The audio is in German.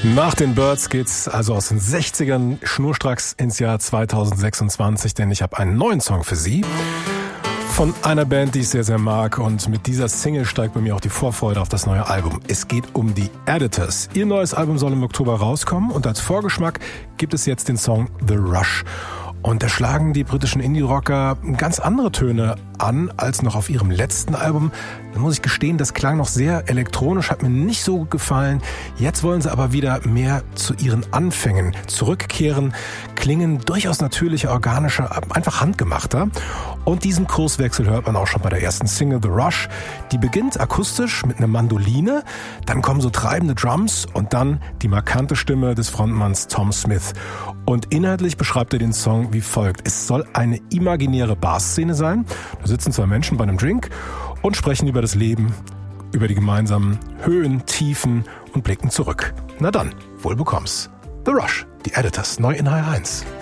Nach den Byrds geht's also aus den 60ern schnurstracks ins Jahr 2026, denn ich habe einen neuen Song für Sie von einer Band, die ich sehr, sehr mag, und mit dieser Single steigt bei mir auch die Vorfreude auf das neue Album. Es geht um die Editors. Ihr neues Album soll im Oktober rauskommen und als Vorgeschmack gibt es jetzt den Song The Rush. Und da schlagen die britischen Indie-Rocker ganz andere Töne an als noch auf ihrem letzten Album. Da muss ich gestehen, das klang noch sehr elektronisch, hat mir nicht so gut gefallen. Jetzt wollen sie aber wieder mehr zu ihren Anfängen zurückkehren, klingen durchaus natürlicher, organischer, einfach handgemachter. Und diesen Kurswechsel hört man auch schon bei der ersten Single The Rush. Die beginnt akustisch mit einer Mandoline, dann kommen so treibende Drums und dann die markante Stimme des Frontmanns Tom Smith. Und inhaltlich beschreibt er den Song wie folgt. Es soll eine imaginäre Bar-Szene sein. Da sitzen zwei Menschen bei einem Drink und sprechen über das Leben, über die gemeinsamen Höhen, Tiefen und blicken zurück. Na dann, wohl bekomm's. The Rush, die Editors, neu in HR1.